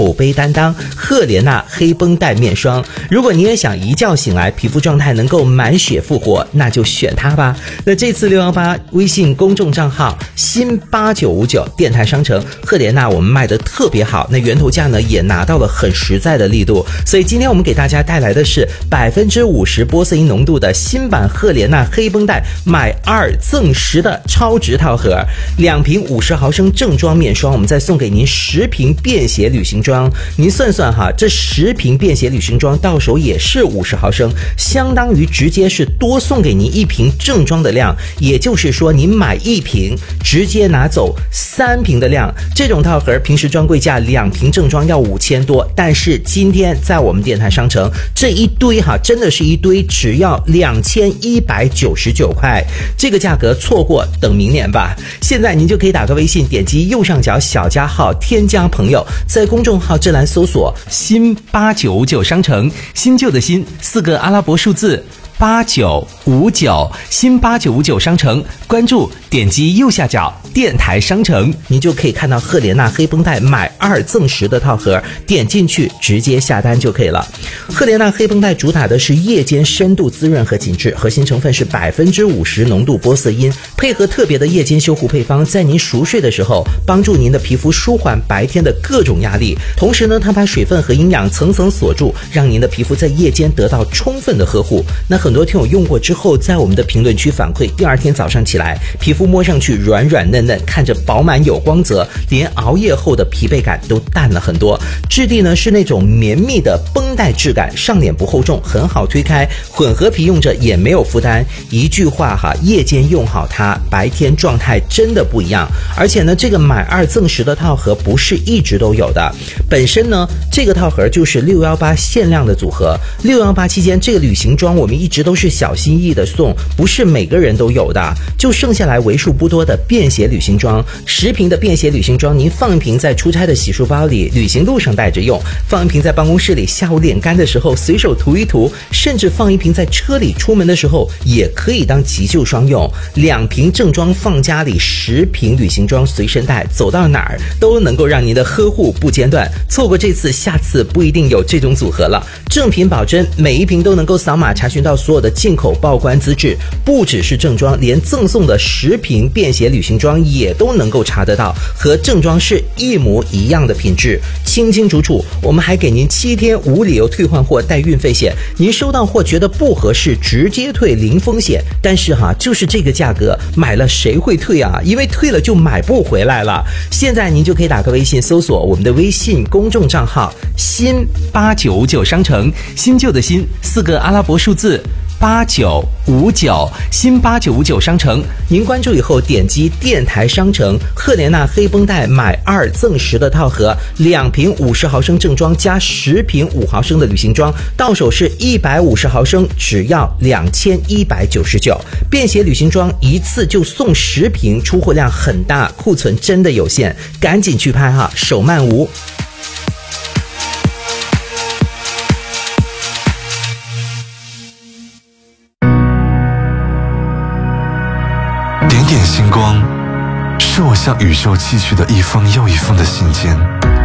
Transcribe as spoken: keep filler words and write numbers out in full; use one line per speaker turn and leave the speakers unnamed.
口碑担当赫莲娜黑绷带面霜。如果你也想一觉醒来皮肤状态能够满血复活，那就选它吧。那这次六一八微信公众账号新八九五九电台商城赫莲娜我们卖的特别好，那源头价呢也拿到了很实在的力度，所以今天我们给大家带来的是百分之五十玻色因浓度的新版赫莲娜黑绷带买二赠十的超值套盒，两瓶五十毫升正装面霜，我们再送给您十瓶便携旅行装。您算算哈，这十瓶便携旅行装到手也是五十毫升，相当于直接是多送给您一瓶正装的量，也就是说您买一瓶直接拿走三瓶的量。这种套盒平时专柜价两瓶正装要五千多，但是今天在我们电台商城这一堆哈，真的是一堆，只要两千一百九十九块，这个价格错过等明年吧。现在您就可以打个微信，点击右上角小加号添加朋友，在公众号这栏搜索新八九五九商城，新旧的新四个阿拉伯数字八九五九，新八九五九商城，关注点击右下角电台商城，您就可以看到赫莲娜黑绷带买二赠十的套盒，点进去直接下单就可以了。赫莲娜黑绷带主打的是夜间深度滋润和紧致，核心成分是百分之五十浓度玻色因，配合特别的夜间修护配方，在您熟睡的时候帮助您的皮肤舒缓白天的各种压力，同时呢它把水分和营养层层锁住，让您的皮肤在夜间得到充分的呵护。那很多听友用过之后在我们的评论区反馈，第二天早上起来皮肤摸上去软软嫩嫩，看着饱满有光泽，连熬夜后的疲惫感都淡了很多。质地呢是那种绵密的绷带质感，上脸不厚重，很好推开，混合皮用着也没有负担。一句话哈，夜间用好它，白天状态真的不一样。而且呢这个买二赠十的套盒不是一直都有的，本身呢这个套盒就是六一八限量的组合。六一八期间这个旅行装我们一直都是小心翼翼的送，不是每个人都有的，就剩下来为数不多的便携旅行装。十瓶的便携旅行装，您放一瓶在出差的洗漱包里，旅行路上带着用，放一瓶在办公室里下午脸干的时候随手涂一涂，甚至放一瓶在车里出门的时候也可以当急救霜用。两瓶正装放家里，十瓶旅行装随身带，走到哪儿都能够让您的呵护不间断。错过这次，下次不一定有这种组合了。正品保真，每一瓶都能够扫码查询到所有的进口报关资质，不只是正装，连赠送的十瓶便携旅行装也都能够查得到，和正装是一模一样的品质，清清楚楚。我们还给您七天无理由退换货带运费险，您收到货觉得不合适直接退零风险。但是哈，就是这个价格买了谁会退啊？因为退了就买不回来了。现在您就可以打个微信搜索我们的微信公众账号新八九五九商城，新旧的新四个阿拉伯数字八九五九，新八九五九商城，您关注以后点击电台商城赫莲娜黑绷带买二赠十的套盒，两瓶五十毫升正装加十瓶五毫升的旅行装，到手是一百五十毫升，只要两千一百九十九。便携旅行装一次就送十瓶，出货量很大，库存真的有限，赶紧去拍哈，手慢无。
点点星光，是我向宇宙寄去的一封又一封的信件。